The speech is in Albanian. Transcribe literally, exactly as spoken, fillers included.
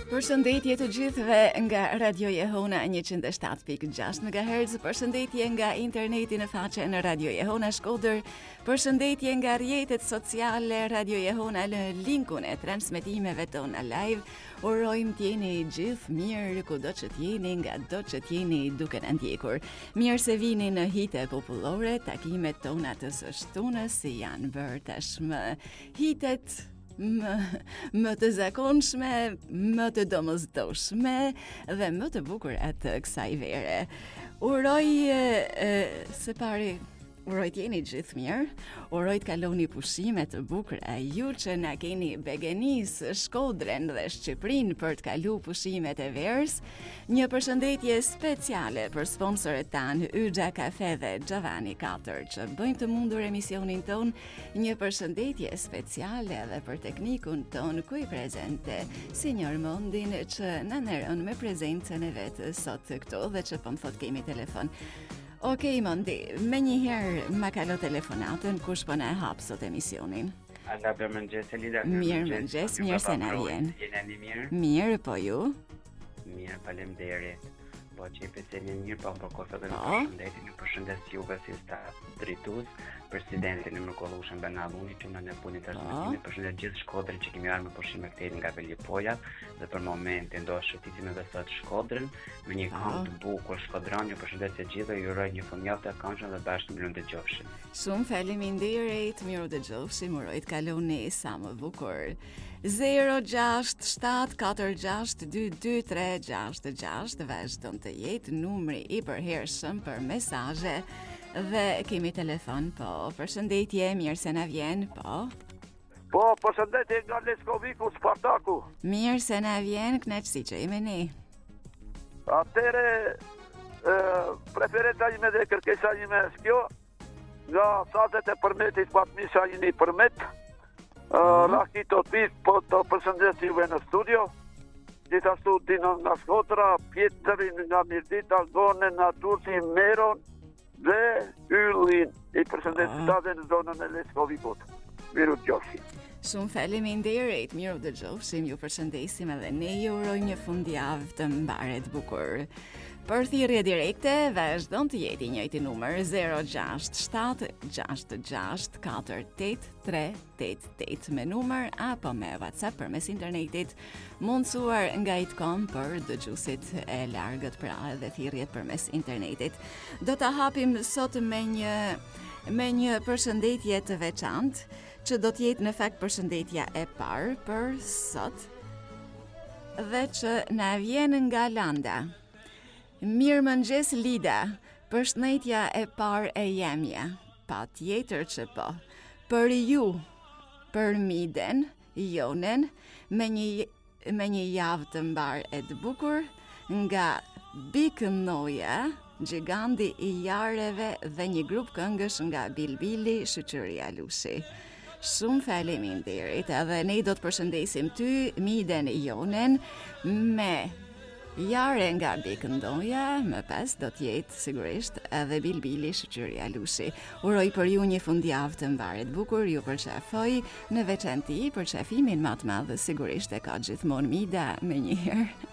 Përshëndetje të gjithëve nga Radio Jehona njëqind e shtatë pikë gjashtë megahertz, përshëndetje nga interneti në faqe në Radio Jehona Shkodër, përshëndetje nga rrjetet sociale Radio Jehona në linkun e transmetimeve tona live. Urojmë t'jeni gjithë mirë kudo që t'jeni, nga do që t'jeni duke në ndjekur. Mirë se vini në hite popullore, takimet tona të së shtunës si janë bërë tashmë hitet Më, më të zakonshme, më të domosdoshme dhe më të bukur atë kësaj vere. Uroj e, se pari uroj t'jeni gjithë mirë, uroj t'kaloni pushime të bukura, ju që na keni Begenis, Shkodrën dhe Shqipërinë për t'kalu pushimet e verës. Një përshëndetje speciale për sponsorët tanë Yxha Kafe dhe Gjavani katër që bëjmë të mundur emisionin ton. Një përshëndetje speciale edhe për teknikun ton ku i prezente Sinjor Mondin që na neron me prezencën e vetë sot këto dhe që po më thot kemi telefon. Okej, okay, Mondi, me njëherë ma kalo telefonatën, kush po na e hap sot emisionin? Alla për mëngjes, Elida. Mirë mëngjes, mirë se na vjen. Jeni mirë? Mirë, po ju? Mirë, faleminderit. Po që i peseni mirë, po për kofë dhe në përshëndetin, në përshëndes juve si staf drejtues, presidentin e mrekullueshëm Benalluni, që në punit të transmetimit, përshëndet gjithë Shkodrën që kemi marrë me pushime këtej nga Velipoja, dhe për momentin do shëtisim edhe sot Shkodrën me një këngë të bukur shkodran. Ju përshëndes të gjithë, ju uroj një fundjavë të këndshme dhe bashkë miru dëgjofshim. Shumë faleminderit, miru dëgjofshim, uroj të kaloni sa më bukur. zero gjasht shtat katër gjasht dy dy tre gjasht gjasht vazhdon të jetë numri i përhershëm për mesazhe dhe kemi telefon, po. Përshëndetje, mirë se na vjen, po. Po, përshëndetje nga Leskoviku, Spartaku. Mirë se na vjen, kënaqësi që jemi ne. Atëre, preferenca ime dhe kërkesa ime është kjo, nga sazet e përmetit pat misha jeni përmet, uh, Raki të pit, po të përshëndet juve në studio, gjithashtu Dino nga Shkodra, Pjetërin nga Mirdita, Gone nga Turci, Meron, dhe Yllin, i përshëndet të dhe në zonën e Leskovikut. Miru t'gjofshim. Shumë faleminderit, miru dëgjofshim, ju përshëndesim edhe ne ju urojmë një fundjavë të mbaret bukur. Për thirrje direkte, vazhdon të jeti i njëjti numër zero gjasht shtat gjasht gjasht katër tetë tre tetë tetë me numër apo me WhatsApp përmes internetit, mundsuar nga i të kom për dëgjuesit e largët, pra edhe thirrjet përmes internetit. Do ta hapim sot me një me një përshëndetje të veçantë, që do të jetë në fakt përshëndetja e parë për sot dhe që na vjen nga Landa. Mirë mëngjes Lida, përshëndetja e parë e jemja, pa tjetër që po, për ju, për Miden, Jonen, me një, me një javë të mbar e të bukur, nga Big Noja, Gjiganti i jareve dhe një grup këngësh nga Bilbili, Shoqëria Lushi. Shumë faleminderit, edhe ne do të përshëndesim ty, Miden Jonen, me jare nga Bikëndoja, më pas do të jetë sigurisht edhe Bilbili, Shoqëria Lushi. Uroj për ju një fundjavë të mbaret bukur, ju përqafoj në veçanti për qafimin më të madh, sigurisht e ka gjithmonë Mida me njëherë.